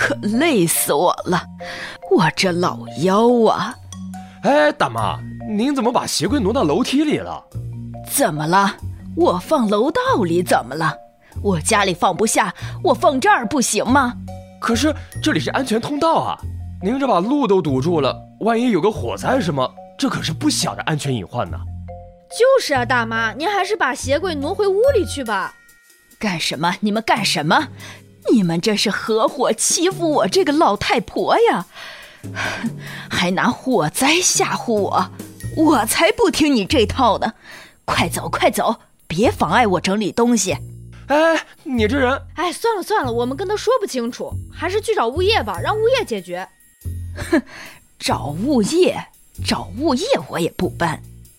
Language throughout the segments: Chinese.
可累死我了，我这老腰啊！ 哎，大妈，您怎么把鞋柜挪到楼梯里了？ 怎么了？我放楼道里怎么了？我家里放不下，我放这儿不行吗？ 可是这里是安全通道啊，您这把路都堵住了，万一有个火灾什么，这可是不小的安全隐患呢。 就是啊，大妈，您还是把鞋柜挪回屋里去吧。 干什么？你们干什么？你们这是合伙欺负我这个老太婆呀！还拿火灾吓唬我，我才不听你这套呢！快走快走，别妨碍我整理东西。 哎，你这人…… 哎，算了算了，我们跟他说不清楚，还是去找物业吧，让物业解决。 哼，找物业我也不搬。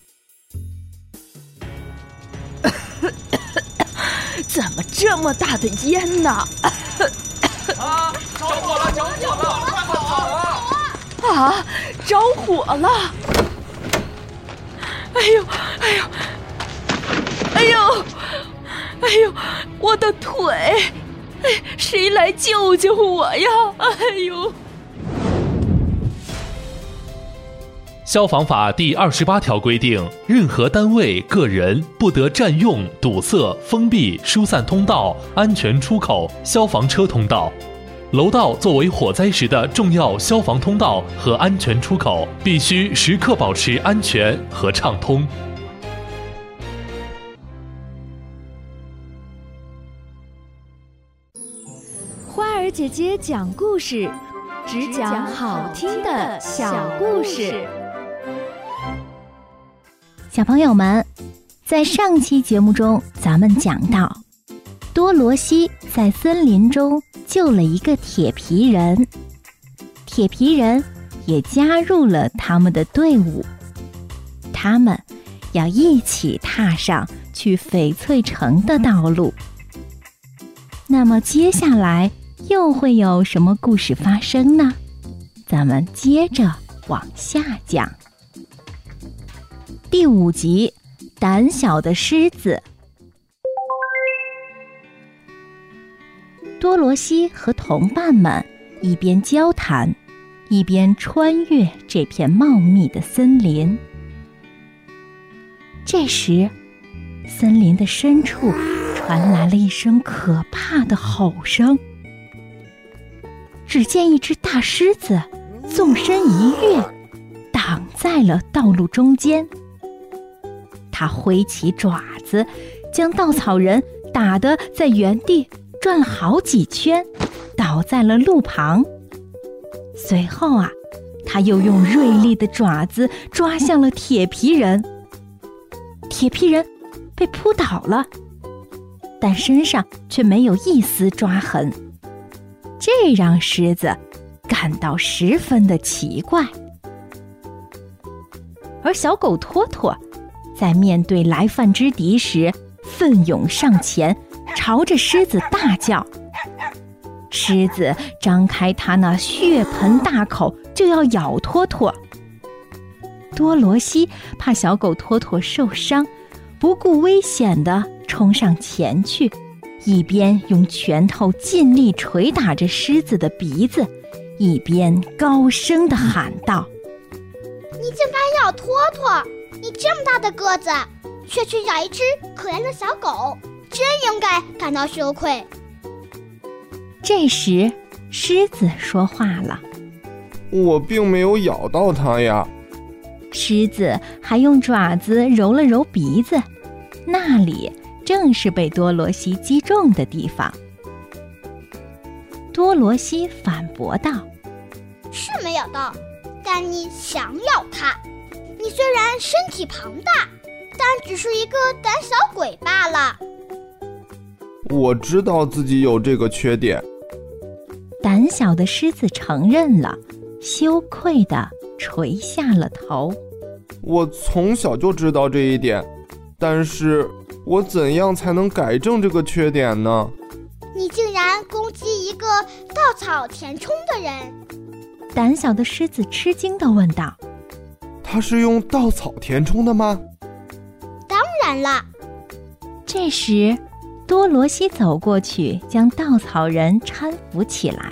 怎么这么大的烟呢？ 啊！着火了！着火了！快跑啊！ 啊！着火了！哎呦！哎呦！哎呦！哎呦！我的腿！哎，谁来救救我呀！哎呦！ 消防法第28条规定，任何单位、个人不得占用、堵塞、封闭、疏散通道、安全出口、消防车通道。楼道作为火灾时的重要消防通道和安全出口，必须时刻保持安全和畅通。 花儿姐姐讲故事，只讲好听的小故事。 小朋友们，在上期节目中，咱们讲到，多罗西在森林中救了一个铁皮人，铁皮人也加入了他们的队伍，他们要一起踏上去翡翠城的道路。那么接下来又会有什么故事发生呢？咱们接着往下讲。第5集，胆小的狮子。多罗西和同伴们一边交谈，一边穿越这片茂密的森林。这时，森林的深处传来了一声可怕的吼声。只见一只大狮子纵身一跃，挡在了道路中间。它挥起爪子，将稻草人打得在原地转了好几圈，倒在了路旁。随后啊，它又用锐利的爪子抓向了铁皮人。铁皮人被扑倒了，但身上却没有一丝抓痕，这让狮子感到十分的奇怪。而小狗托托在面对来犯之敌时，奋勇上前，朝着狮子大叫。狮子张开它那血盆大口，就要咬托托。多罗西怕小狗托托受伤，不顾危险地冲上前去，一边用拳头尽力捶打着狮子的鼻子，一边高声地喊道： 你竟敢咬托托！你这么大的个子，却去咬一只可怜的小狗，真应该感到羞愧。 这时，狮子说话了： 我并没有咬到它呀。 狮子还用爪子揉了揉鼻子，那里正是被多罗西击中的地方。多罗西反驳道： 是没咬到，但你想咬它。你虽然身体庞大，但只是一个胆小鬼罢了。 我知道自己有这个缺点。 胆小的狮子承认了，羞愧地垂下了头。 我从小就知道这一点，但是我怎样才能改正这个缺点呢？ 你竟然攻击一个稻草填充的人！ 胆小的狮子吃惊地问道： 它是用稻草填充的吗？ 当然了。 这时，多罗西走过去，将稻草人搀扶起来。